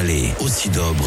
salé, aussi d'obre.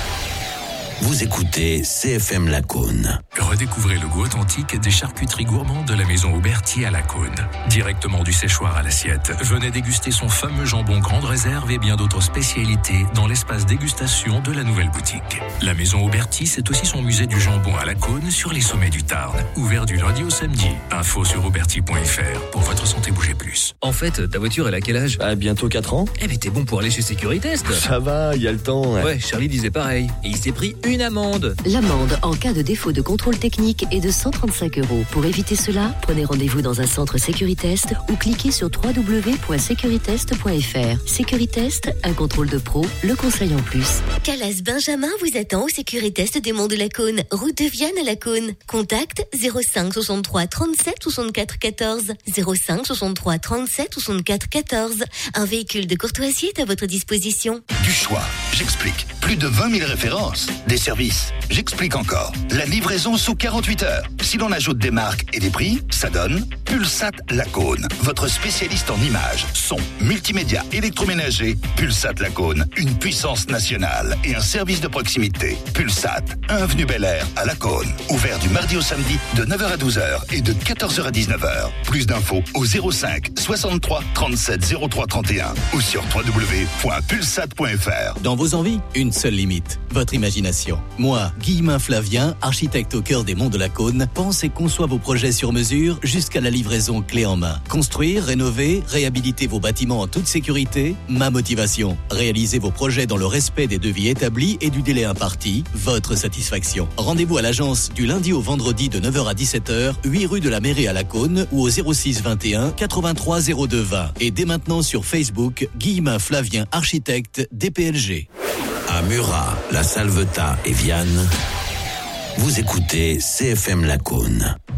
Vous écoutez CFM Lacaune. Redécouvrez le goût authentique des charcuteries gourmandes de la maison Auberti à Lacaune. Directement du séchoir à l'assiette, venez déguster son fameux jambon grande réserve et bien d'autres spécialités dans l'espace dégustation de la nouvelle boutique. La maison Auberti, c'est aussi son musée du jambon à Lacaune sur les sommets du Tarn. Ouvert du lundi au samedi. Info sur auberti.fr. Pour votre santé, bougez plus. En fait, ta voiture, elle a quel âge ? Bientôt 4 ans. Eh mais t'es bon pour aller chez Sécuritest. Ça va, il y a le temps. Ouais, Charlie disait pareil. Et il s'est pris une amende. L'amende en cas de défaut de contrôle technique est de 135 €. Pour éviter cela, prenez rendez-vous dans un centre Sécuritest ou cliquez sur www.securitest.fr. Sécuritest, un contrôle de pro, le conseil en plus. Calas Benjamin vous attend au Sécuritest des Monts de Lacaune, route de Vienne à Lacaune. Contact 05 63 37 64 14. 05 63 37 64 14. Un véhicule de courtoisie est à votre disposition. Du choix, j'explique. Plus de 20 000 références. Des services, j'explique encore. La livraison sous 48 heures. Si l'on ajoute des marques et des prix, ça donne Pulsat Lacaune. Votre spécialiste en images, son, multimédia, électroménager. Pulsat Lacaune, une puissance nationale et un service de proximité. Pulsat, 1 avenue Bel Air à Lacaune. Ouvert du mardi au samedi de 9h à 12h et de 14h à 19h. Plus d'infos au 05 63 37 03 31 ou sur www.pulsat.fr. Dans vos envies, une seule limite, votre imagination. Moi, Guillemin Flavien, architecte au cœur des Monts de Lacaune, pense et conçoit vos projets sur mesure jusqu'à la livraison clé en main. Construire, rénover, réhabiliter vos bâtiments en toute sécurité, ma motivation. Réaliser vos projets dans le respect des devis établis et du délai imparti, votre satisfaction. Rendez-vous à l'agence du lundi au vendredi de 9h à 17h, 8 rue de la Mairie à Lacaune ou au 06 21 83 02 20. Et dès maintenant sur Facebook, Guillemin Flavien, architecte DPLG. À Murat, La Salvetat et Vianne, vous écoutez CFM Lacaune.